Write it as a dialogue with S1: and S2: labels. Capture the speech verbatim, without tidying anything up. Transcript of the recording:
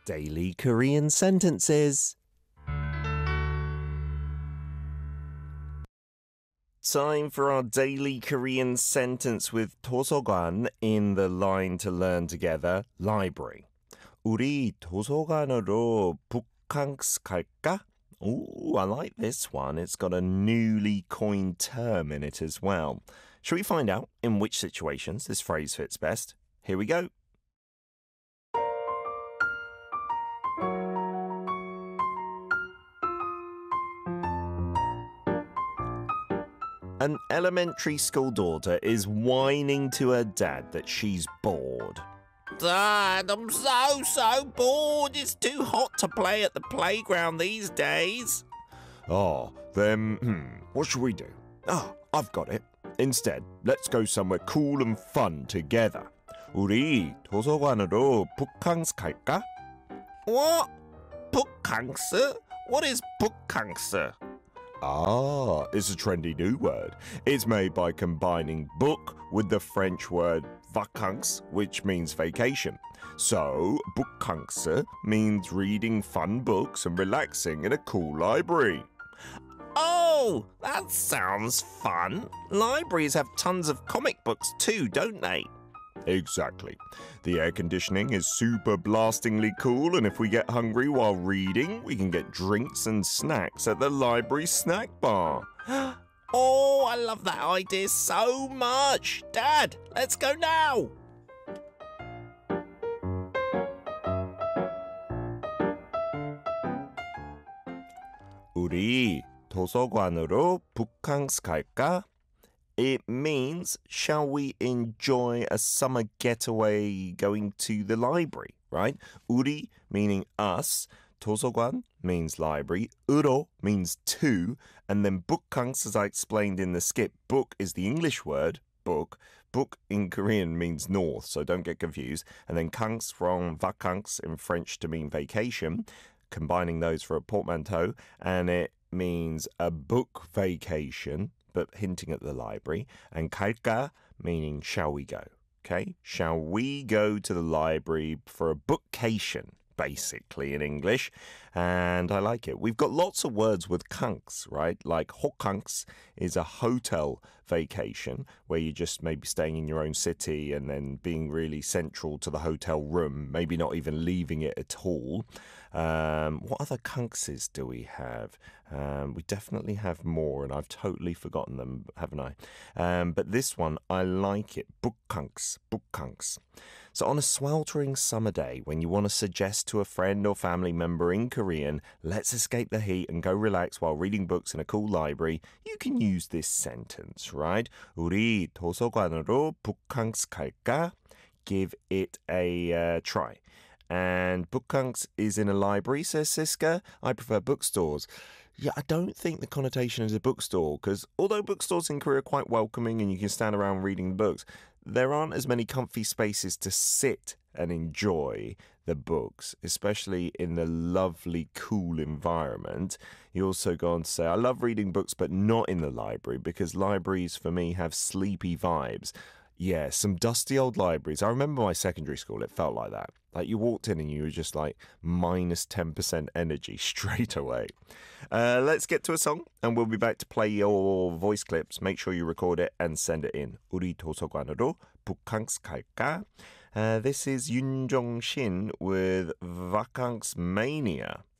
S1: Daily Korean sentences. Time for our daily Korean sentence with 도서관 in the line to learn together, library. 우리 도서관으로 북캉스 갈까? Ooh, I like this one. It's got a newly coined term in it as well. Shall we find out in which situations this phrase fits best? Here we go. An elementary school daughter is whining to her dad that she's bored. Dad, I'm so, so bored. It's too hot to play at the playground these days. Oh, then, hmm, what should we do? Ah, oh, I've got it. Instead, let's go somewhere cool and fun together. 우리 도서관으로 북캉스 갈까? What? 북캉스? What is 북캉스? Ah, it's a trendy new word. It's made by combining book with the French word vacances, which means vacation. So, 북캉스 means reading fun books and relaxing in a cool library. Oh, that sounds fun. Libraries have tons of comic books too, don't they? Exactly. The air conditioning is super blastingly cool, and if we get hungry while reading, we can get drinks and snacks at the library snack bar. Oh, I love that idea so much. Dad, let's go now. 우리 도서관으로 북캉스 갈까? It means, shall we enjoy a summer getaway going to the library, right? 우리 meaning us, 도서관 means library, 으로 means to, and then 북캉스, as I explained in the skip, book is the English word, book. Book in Korean means north, so don't get confused. And then kangs from vacances in French to mean vacation, combining those for a portmanteau, and it means a book vacation, but hinting at the library, and 갈까 meaning shall we go, okay? Shall we go to the library for a bookcation, basically in English, and I like it. We've got lots of words with kangs, right? Like 호캉스 is a hotel vacation where you're just maybe staying in your own city and then being really central to the hotel room, maybe not even leaving it at all. Um, what other kankses do we have? Um, we definitely have more, and I've totally forgotten them, haven't I? Um, but this one, I like it. 북캉스, 북캉스. So on a sweltering summer day, when you want to suggest to a friend or family member in Korean, let's escape the heat and go relax while reading books in a cool library, you can use this sentence, right? 우리 도서관으로 북캉스 갈까? Give it a uh, try. And 북캉스 is in a library, says Siska. I prefer bookstores. Yeah, I don't think the connotation is a bookstore, because although bookstores in Korea are quite welcoming and you can stand around reading books, there aren't as many comfy spaces to sit and enjoy the books, especially in the lovely, cool environment. You also go on to say, I love reading books, but not in the library, because libraries for me have sleepy vibes. Yeah, some dusty old libraries. I remember my secondary school, it felt like that. Like you walked in and you were just like minus ten percent energy straight away. Uh, let's get to a song and we'll be back to play your voice clips. Make sure you record it and send it in. 우리 도서관으로 북캉스 갈까? Uh, this is Yoon Jong Shin with Vacances Mania.